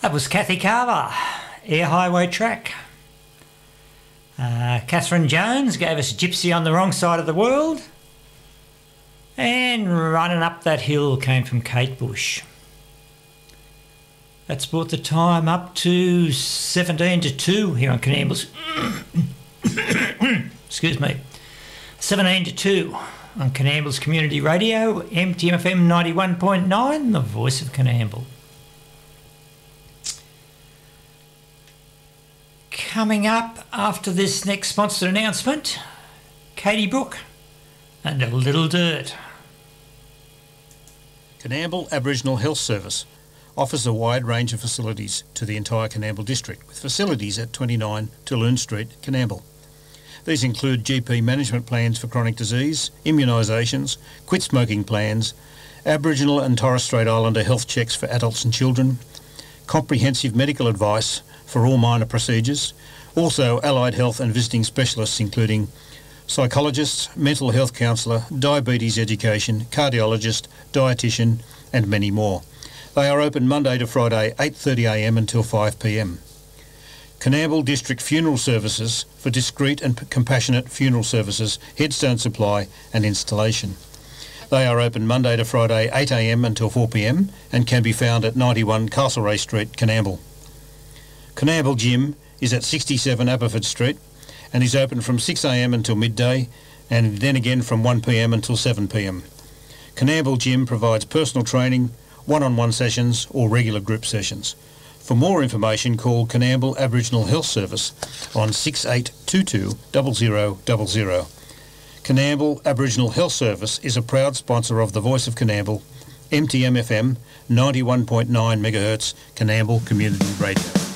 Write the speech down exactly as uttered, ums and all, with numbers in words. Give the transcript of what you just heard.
That was Kathy Carver, Air Highway Track. Uh, Catherine Jones gave us Gypsy on the Wrong Side of the World. And Running Up That Hill came from Kate Bush. That's brought the time up to seventeen to two here on Coonambles. Excuse me. seventeen to two on Coonambles Community Radio, M T M F M ninety-one point nine, the voice of Coonamble. Coming up after this next sponsored announcement, Katie Brook and A Little Dirt. Coonamble Aboriginal Health Service offers a wide range of facilities to the entire Coonamble district, with facilities at twenty-nine Tulloon Street, Coonamble. These include G P management plans for chronic disease, immunisations, quit smoking plans, Aboriginal and Torres Strait Islander health checks for adults and children, comprehensive medical advice for all minor procedures, also allied health and visiting specialists including psychologists, mental health counsellor, diabetes education, cardiologist, dietitian and many more. They are open Monday to Friday eight thirty a m until five p m. Coonamble District Funeral Services for discreet and compassionate funeral services, headstone supply and installation. They are open Monday to Friday eight a m until four p m and can be found at ninety-one Castlereagh Street, Coonamble. Coonamble Gym is at sixty-seven Aberford Street and is open from six a m until midday and then again from one p m until seven p m. Coonamble Gym provides personal training, one-on-one sessions or regular group sessions. For more information, call Coonamble Aboriginal Health Service on six eight two two, zero zero zero zero. Coonamble Aboriginal Health Service is a proud sponsor of the Voice of Coonamble, M T M F M, ninety-one point nine megahertz, Coonamble Community Radio.